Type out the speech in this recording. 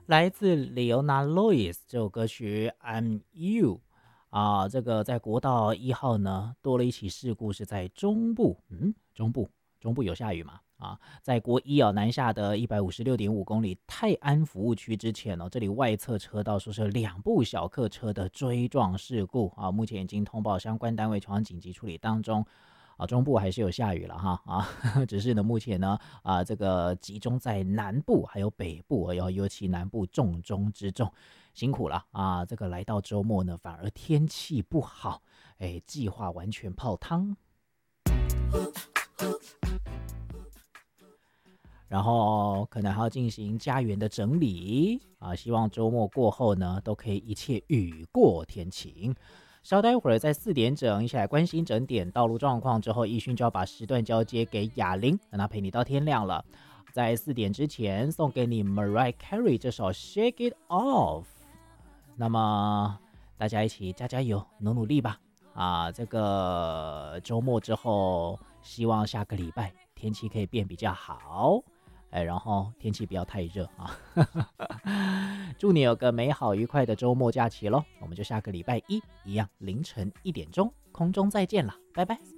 来自 Leona Lewis 这首歌曲《I'm You》这个在国道1号呢多了一起事故，是在中部，中部有下雨吗？在国一南下的156.5公里泰安服务区之前这里外侧车道说是2部小客车的追撞事故目前已经通报相关单位前往紧急处理当中。中部还是有下雨了只是呢，目前呢这个集中在南部还有北部，尤其南部重中之重，辛苦了这个来到周末呢，反而天气不好，计划完全泡汤。然后可能还要进行家园的整理希望周末过后呢，都可以一切雨过天晴。稍待会儿在4点整一起来关心整点道路状况之后，奕迅就要把时段交接给雅玲，让她陪你到天亮了。在4点之前送给你 Mariah Carey 这首 Shake It Off。 那么大家一起加油努力吧这个周末之后希望下个礼拜天气可以变比较好然后天气不要太热祝你有个美好愉快的周末假期咯，我们就下个礼拜一样凌晨1点钟空中再见了，拜拜。